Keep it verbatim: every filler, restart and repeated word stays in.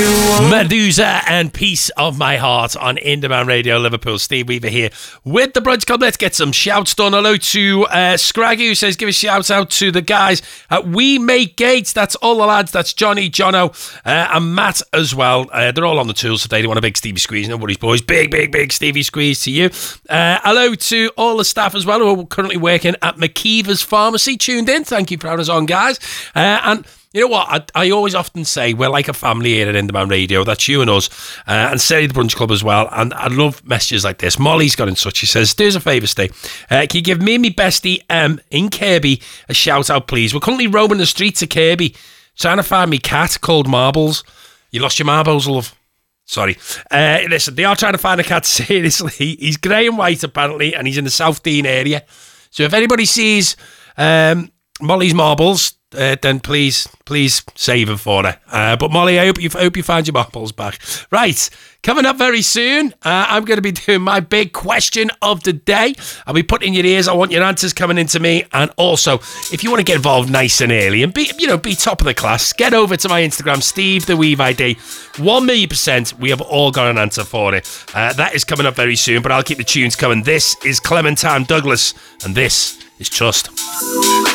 Medusa and Piece of My Heart on Indie Radio Liverpool. Steve Weaver here with the Brunch Club. Let's get some shouts done. Hello to uh, Scraggy, who says, give a shout out to the guys at We Make Gates. That's all the lads. That's Johnny, Jono, uh, and Matt as well. Uh, they're all on the tools today. They want a big Stevie squeeze. No worries, boys. Big, big, big Stevie squeeze to you. Uh, hello to all the staff as well who are currently working at McKeever's Pharmacy. Tuned in. Thank you for having us on, guys. Uh, and you know what? I, I always often say we're like a family here at Indie Radio. That's you and us, uh, and Sarah the Brunch Club as well. And I love messages like this. Molly's got in touch. She says, "Do us a favour, Steve. Uh, can you give me and me bestie Em in Kirby a shout out, please? We're currently roaming the streets of Kirby, trying to find me cat called Marbles. You lost your marbles, love." Sorry. Uh, listen, they are trying to find a cat, seriously. He's grey and white, apparently, and he's in the South Dean area. So if anybody sees um, Molly's Marbles, Uh, then please, please save them for her. Uh, but Molly, I hope you hope you find your marbles back. Right, coming up very soon, uh, I'm going to be doing my big question of the day. I'll be putting in your ears. I want your answers coming into me. And also, if you want to get involved nice and early and be, you know, be top of the class, get over to my Instagram, Steve the Weave I D. One million percent, we have all got an answer for it. Uh, that is coming up very soon. But I'll keep the tunes coming. This is Clementine Douglas, and this is Trust.